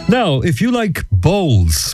Now, if you like bowls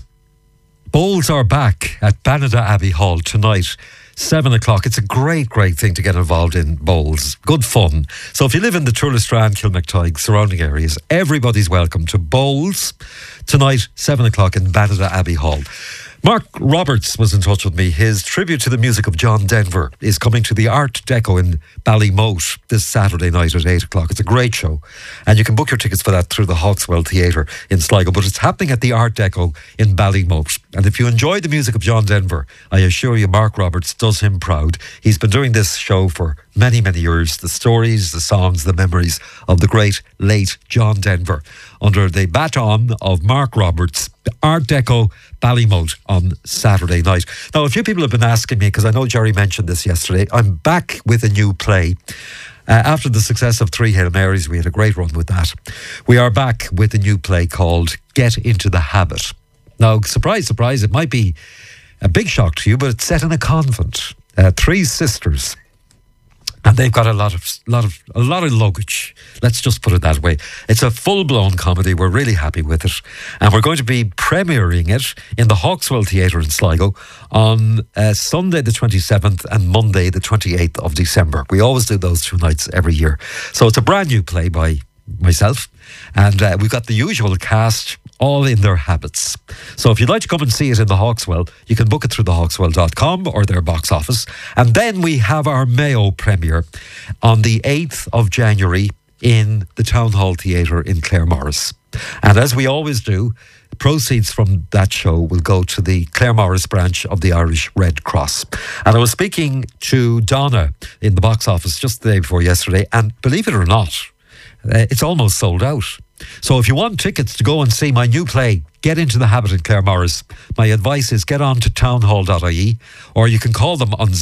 are back at Banada Abbey Hall tonight, 7 o'clock. It's a great thing to get involved in, bowls. Good fun. So if you live in the Turlestrand, Kilmactoig, surrounding areas, everybody's welcome to bowls tonight, 7 o'clock in Banada Abbey Hall. Mark Roberts was in touch with me. His tribute to the music of John Denver is coming to the Art Deco in Ballymote this Saturday night at 8 o'clock. It's a great show. And you can book your tickets for that through the Hawkswell Theatre in Sligo. But it's happening at the Art Deco in Ballymote. And if you enjoy the music of John Denver, I assure you Mark Roberts does him proud. He's been doing this show for many years. The stories, the songs, the memories of the great late John Denver. Under the baton of Mark Roberts, Art Deco Ballymote on Saturday night. Now, a few people have been asking me, because I know Jerry mentioned this yesterday, I'm back with a new play. After the success of Three Hail Marys, we had a great run with that. We are back with a new play called Get Into the Habit. Now, surprise, it might be a big shock to you, but it's set in a convent. Three sisters. And they've got a lot of luggage. Let's just put it that way. It's a full-blown comedy. We're really happy with it. And we're going to be premiering it in the Hawkswell Theatre in Sligo on Sunday the 27th and Monday the 28th of December. We always do those 2 nights every year. So it's a brand new play by myself. And we've got the usual cast, all in their habits. So if you'd like to come and see it in the Hawkswell, you can book it through thehawkswell.com or their box office. And then we have our Mayo premiere on the 8th of January in the Town Hall Theatre in Claremorris. And as we always do, the proceeds from that show will go to the Claremorris branch of the Irish Red Cross. And I was speaking to Donna in the box office just the day before yesterday, and believe it or not, it's almost sold out. So if you want tickets to go and see my new play, Get Into the Habit in Claremorris, my advice is get on to townhall.ie, or you can call them on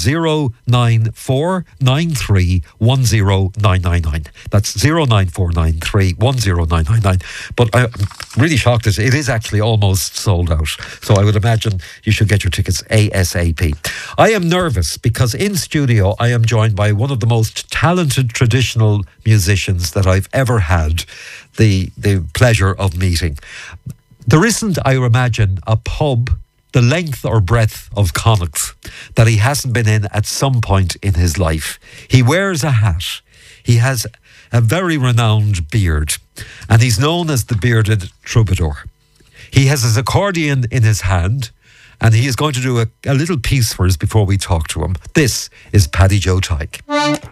09493 10999. That's 09493 10999. But I'm really shocked that it is actually almost sold out. So I would imagine you should get your tickets ASAP. I am nervous because in studio I am joined by one of the most talented traditional musicians that I've ever had the pleasure of meeting. There isn't, I imagine, a pub the length or breadth of Connacht that he hasn't been in at some point in his life. He wears a hat. He has a very renowned beard, and he's known as the Bearded Troubadour. He has his accordion in his hand, and he is going to do a little piece for us before we talk to him. This is Paddy Joe Tyke.